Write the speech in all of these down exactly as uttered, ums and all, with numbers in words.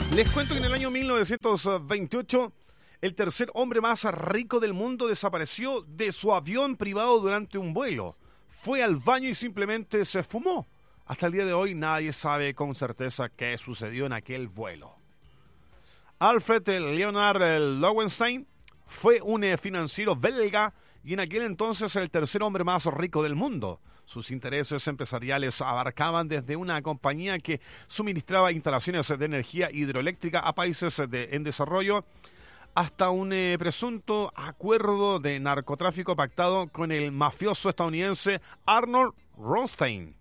Les cuento que en el año mil novecientos veintiocho, el tercer hombre más rico del mundo desapareció de su avión privado durante un vuelo. Fue al baño y simplemente se fumó. Hasta el día de hoy nadie sabe con certeza qué sucedió en aquel vuelo. Alfred Leonard Lowenstein fue un financiero belga y en aquel entonces el tercer hombre más rico del mundo. Sus intereses empresariales abarcaban desde una compañía que suministraba instalaciones de energía hidroeléctrica a países de, en desarrollo hasta un eh, presunto acuerdo de narcotráfico pactado con el mafioso estadounidense Arnold Rothstein.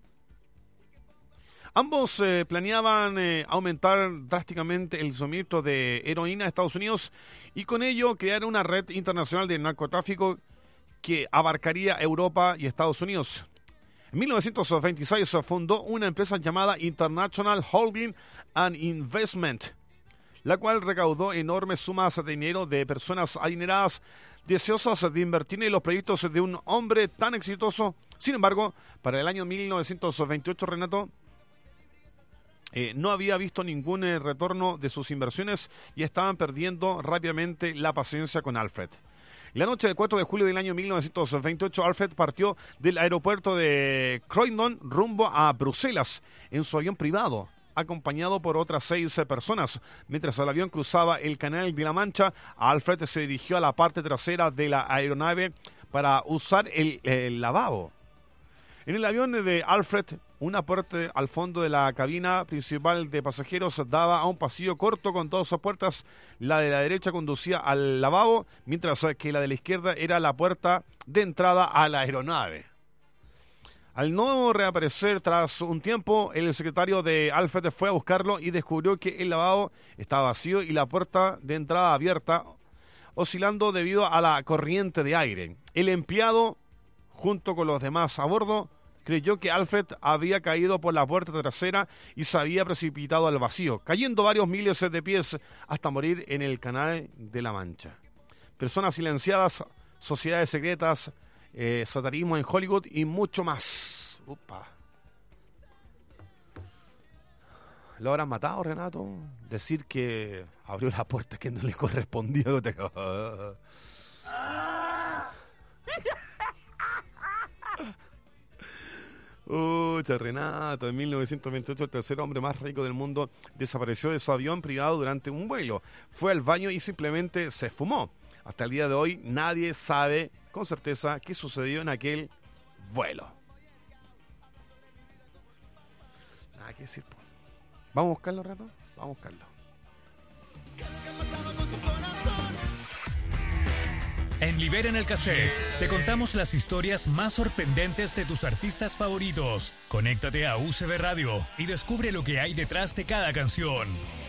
Ambos eh, planeaban eh, aumentar drásticamente el suministro de heroína a Estados Unidos y con ello crear una red internacional de narcotráfico que abarcaría Europa y Estados Unidos. En mil novecientos veintiséis fundó una empresa llamada International Holding and Investment, la cual recaudó enormes sumas de dinero de personas adineradas deseosas de invertir en los proyectos de un hombre tan exitoso. Sin embargo, para el año mil novecientos veintiocho, Renato eh, no había visto ningún eh, retorno de sus inversiones y estaban perdiendo rápidamente la paciencia con Alfred. La noche del cuatro de julio del año mil novecientos veintiocho, Alfred partió del aeropuerto de Croydon rumbo a Bruselas en su avión privado, acompañado por otras seis personas. Mientras el avión cruzaba el Canal de la Mancha, Alfred se dirigió a la parte trasera de la aeronave para usar el, el lavabo. En el avión de Alfred, una puerta al fondo de la cabina principal de pasajeros daba a un pasillo corto con dos puertas. La de la derecha conducía al lavabo, mientras que la de la izquierda era la puerta de entrada a la aeronave. Al no reaparecer tras un tiempo, el secretario de Alfred fue a buscarlo y descubrió que el lavabo estaba vacío y la puerta de entrada abierta, oscilando debido a la corriente de aire. El empleado, junto con los demás a bordo, creyó que Alfred había caído por la puerta trasera y se había precipitado al vacío, cayendo varios miles de pies hasta morir en el Canal de la Mancha. Personas silenciadas, sociedades secretas, eh, satanismo en Hollywood y mucho más. Upa. ¿Lo habrán matado, Renato? Decir que abrió la puerta que no le correspondía. Uy, Renato, en mil novecientos veintiocho el tercer hombre más rico del mundo desapareció de su avión privado durante un vuelo. Fue al baño y simplemente se fumó. Hasta el día de hoy nadie sabe con certeza qué sucedió en aquel vuelo. Nada que decir. ¿Vamos a buscarlo, Renato? Vamos a buscarlo. En Libera en el Cassette te contamos las historias más sorprendentes de tus artistas favoritos. Conéctate a U C B Radio y descubre lo que hay detrás de cada canción.